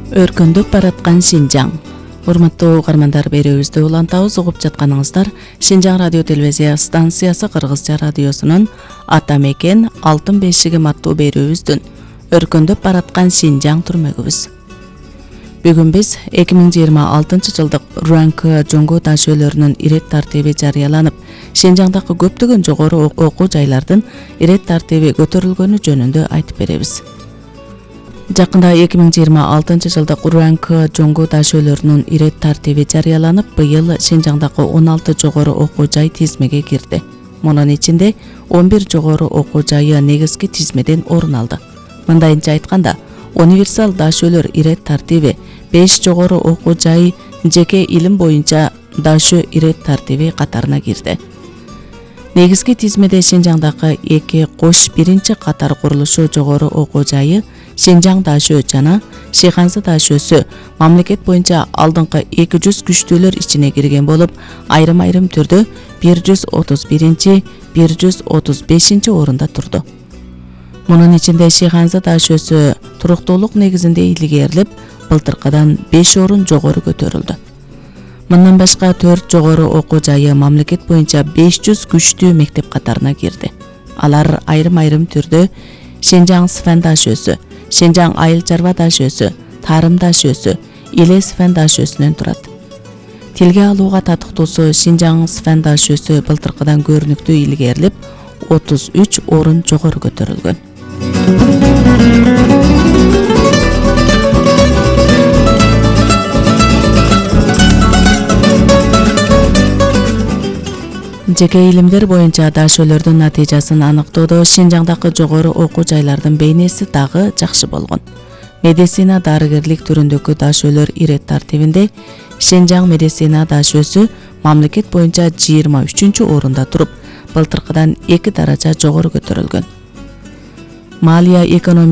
Өркүндөп бараткан Шинжаң. Урматтуу угармандар, берүүбүздү улантабыз. Угуп жатканыңыздар Шинжаң радио телевизия станциясы Кыргызча радиосунун Ата мекен алтын бешигим аттуу берүүбүздүн Өркүндөп бараткан Шинжаң түрмөгүбүз. Бүгүн биз 2026 жылдык РУНК жоңгу дашөлөрүнүн ирет тартиби жарыяланып, Шинжаңдагы көптөгөн жогору окуу жайлардын ирет тартиби көтөрүлгөнү жөнүндө айтып беребиз. Жакында 2026 жылдык РУНК жоңгу дашөлөрүнүн ирет тартиби жарыяланып, быйыл Шинжаңдагы 16 жогору окуу жай тизмеге кирди. Мунун ичинде 11 жогору окуу жайы негизги тизмеден орун алды. Мындайынча айтканда, универсал дашөлөр ирет тартиби 5 жогору окуу жай жеке илим боюнча дашөө ирет тартиби катарына кирди. Негизги тизмеде Шинжаңдагы 2 кош биринчи катар курулушу жогору окуу жайы Шинжаң дашөө жана Шыйханзы дашөөсү мамлекет боюнча алдыңкы 200 күчтүүлөр ичине кирген болуп, айрым-айрым түрдө 131, 135 орунда турду. Мунун ичинде Шыйханзы дашөөсү туруктуулук негизинде илгерилип, былтыркыдан 5 орун жогору көтөрүлдү. Мындан башка 4 жогору окуу жайы мамлекет боюнча 500 күчтүү мектеп катарына кирди. Алар айрым-айрым түрдө Шинжаң Сфен дашөөсү, Шинжаң Айыл чарба дашөөсү, Тарым дашөөсү, Илес Сфен дашөөсүнөн турат. Тилге алууга татыктуусу Шинжаң Сфен дашөөсү былтыркыдан көрүнүктүү илгерилип, 33 орун жогору көтөрүлгөн. Жеке илимдер боюнча дашөлөрдүн натыйжасын аныктоодо Шинжаңдагы жогору окуу жайлардын бейнеси дагы жакшы болгон. Медицина дарыгерлик түрүндөгү дашөлөр ирет тартибинде Шинжаң медицина дашөөсү мамлекет боюнча 23 орунда туруп, былтыркыдан 2 даража жогору көтөрүлгөн. Малия экономия